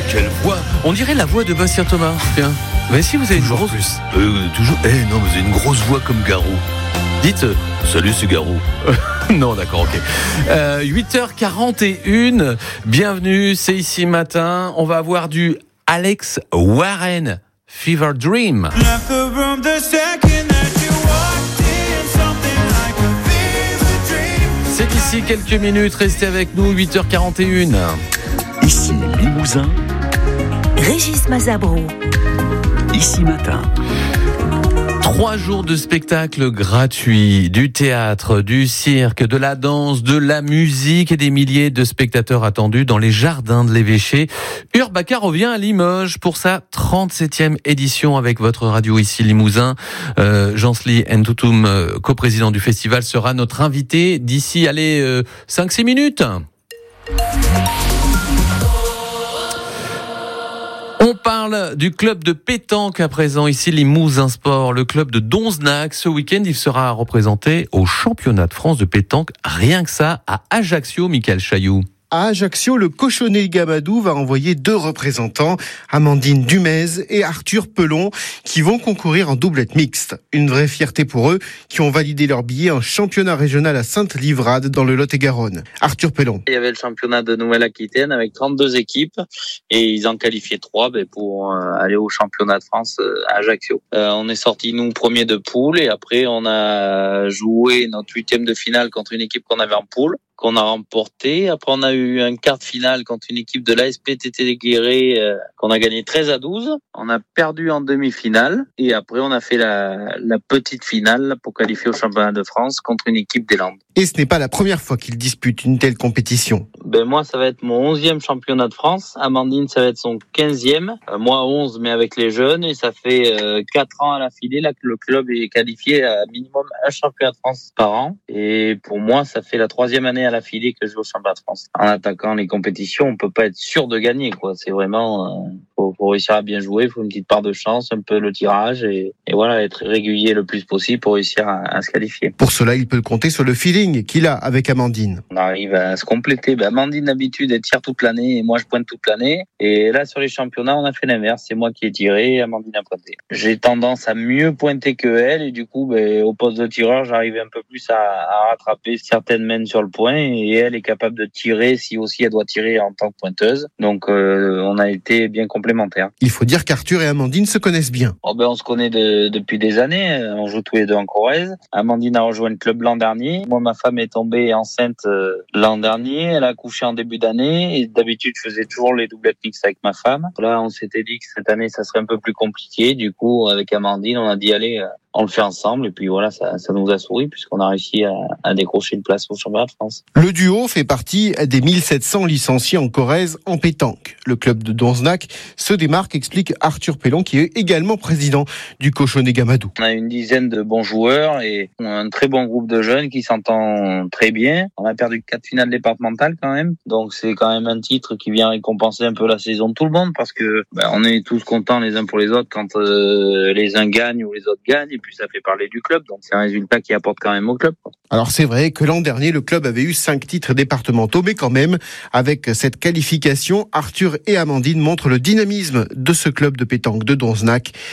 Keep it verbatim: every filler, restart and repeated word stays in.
quelle voix! On dirait la voix de Bastien Thomas. Tiens. Mais si vous avez toujours une grosse... plus. Euh, toujours. Eh non, vous avez une grosse voix comme Garou. Dites, euh, salut, c'est Garou. Non, d'accord, ok. Euh, huit heures quarante et une. Bienvenue, c'est ici matin. On va avoir du Alex Warren, Fever Dream. C'est d'ici quelques minutes. Restez avec nous, huit heures quarante et une. Ici Limousin. Régis Mazabro. Ici matin. Trois jours de spectacles gratuits, du théâtre, du cirque, de la danse, de la musique et des milliers de spectateurs attendus dans les jardins de l'évêché. Urbaca revient à Limoges pour sa trente-septième édition avec votre radio ici Limousin. Euh, Jansly Ntoutoum, euh, coprésident du festival, sera notre invité d'ici, allez, euh, cinq six minutes. On parle du club de pétanque à présent, ici Limousin Sport, le club de Donzenac. Ce week-end, il sera représenté au championnat de France de pétanque, rien que ça, à Ajaccio, Michael Chailloux. À Ajaccio, le Cochonnet Gamadou va envoyer deux représentants, Amandine Dumez et Arthur Pelon, qui vont concourir en doublette mixte. Une vraie fierté pour eux, qui ont validé leur billet en championnat régional à Sainte-Livrade, dans le Lot-et-Garonne. Arthur Pelon. Il y avait le championnat de Nouvelle-Aquitaine avec trente-deux équipes et ils en qualifiaient trois pour aller au championnat de France à Ajaccio. Euh, on est sortis nous premiers de poule et après on a joué notre huitième de finale contre une équipe qu'on avait en poule, qu'on a remporté. Après, on a eu un quart de finale contre une équipe de l'A S P T T Guéret euh, qu'on a gagné treize à douze. On a perdu en demi-finale et après, on a fait la, la petite finale pour qualifier au championnat de France contre une équipe des Landes. Et ce n'est pas la première fois qu'il dispute une telle compétition. Ben moi, ça va être mon onzième championnat de France. Amandine, ça va être son quinzième. Euh, moi, onze, mais avec les jeunes. Et ça fait euh, quatre ans à l'affilée là, que le club est qualifié à minimum un championnat de France par an. Et pour moi, ça fait la troisième année à l'affilée que je joue au championnat de France. En attaquant les compétitions, on peut pas être sûr de gagner, quoi. C'est vraiment, euh, faut, faut réussir à bien jouer, faut une petite part de chance, un peu le tirage et, et voilà, être régulier le plus possible pour réussir à, à se qualifier. Pour cela, il peut compter sur le feeling qu'il a avec Amandine. On arrive à se compléter. Ben, Amandine, d'habitude, elle tire toute l'année et moi, je pointe toute l'année. Et là, sur les championnats, on a fait l'inverse. C'est moi qui ai tiré et Amandine a pointé. J'ai tendance à mieux pointer que elle et du coup, ben, au poste de tireur, j'arrive un peu plus à, à rattraper certaines mains sur le point. Et elle est capable de tirer si aussi elle doit tirer en tant que pointeuse. Donc euh, on a été bien complémentaires. Il faut dire qu'Arthur et Amandine se connaissent bien. Oh ben on se connaît de, depuis des années. On joue tous les deux en Corrèze. Amandine a rejoint le club l'an dernier. Moi, ma femme est tombée enceinte euh, l'an dernier. Elle a accouché en début d'année. Et d'habitude, je faisais toujours les doublettes mixtes avec ma femme. Là, on s'était dit que cette année, ça serait un peu plus compliqué. Du coup, avec Amandine, on a dit allez, euh, on le fait ensemble. Et puis voilà, ça, ça nous a souri puisqu'on a réussi à, à décrocher une place au championnat de France. Le duo fait partie des mille sept cents licenciés en Corrèze en pétanque. Le club de Donzenac se démarque, explique Arthur Pelon, qui est également président du Cochonnet Gamadou. On a une dizaine de bons joueurs et un très bon groupe de jeunes qui s'entend très bien. On a perdu quatre finales départementales quand même, donc c'est quand même un titre qui vient récompenser un peu la saison de tout le monde parce que ben, on est tous contents les uns pour les autres quand euh, les uns gagnent ou les autres gagnent et puis ça fait parler du club, donc c'est un résultat qui apporte quand même au club. Alors c'est vrai que l'an dernier le club avait eu cinq titres départementaux, mais quand même avec cette qualification, Arthur et Amandine montrent le dynamisme de ce club de pétanque de Donzenac